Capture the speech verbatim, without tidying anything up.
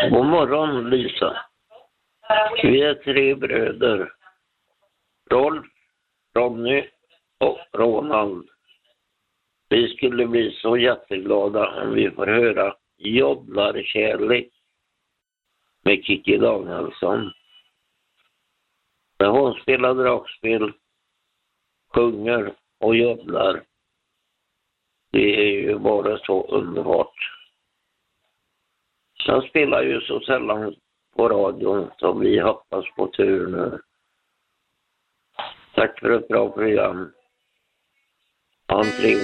God morgon, Lisa. Vi är tre bröder. Rolf, Ronny och Ronald. Vi skulle bli så jätteglada om vi får höra Joddlarkärlek med Kikki Danielsson. När hon spelar dragspel, sjunger och joddlar. Det är ju bara så underbart. Jag spelar ju så sällan på radion, så vi hoppas på tur nu. Tack för ett bra program. Ha en trevlig